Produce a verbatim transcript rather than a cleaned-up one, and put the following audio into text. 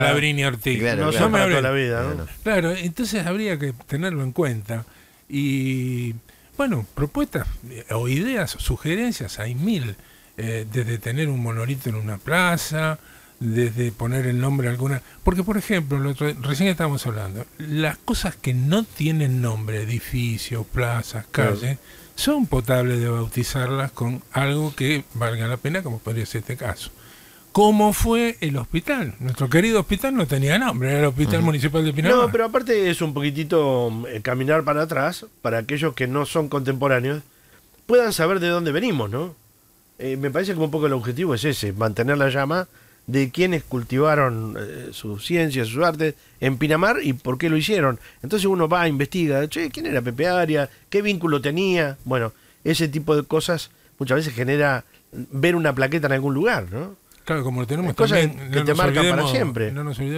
Labrini Ortiz. Claro, no claro. son para me toda hables. la vida, ¿no? Claro. Claro, entonces habría que tenerlo en cuenta. Y bueno, propuestas eh, o ideas, sugerencias, hay mil. Eh, desde tener un monolito en una plaza, desde poner el nombre a alguna... Porque, por ejemplo, lo otro- recién estábamos hablando, las cosas que no tienen nombre, edificios, plazas, Claro. calles, son potables de bautizarlas con algo que valga la pena, como podría ser este caso. ¿Cómo fue el hospital? Nuestro querido hospital no tenía nombre, era el Hospital Ujú. Municipal de Pinamar. No, pero aparte es un poquitito eh, caminar para atrás para aquellos que no son contemporáneos puedan saber de dónde venimos, ¿no? Eh, me parece que un poco el objetivo es ese, mantener la llama de quienes cultivaron eh, su ciencia, sus artes en Pinamar y por qué lo hicieron. Entonces uno va, investiga, che, ¿quién era Pepe Arias? ¿Qué vínculo tenía? Bueno, ese tipo de cosas muchas veces genera ver una plaqueta en algún lugar, ¿no? Claro, como lo tenemos Cosas también, que no te nos marcan para olvidemos- siempre. No nos olvidemos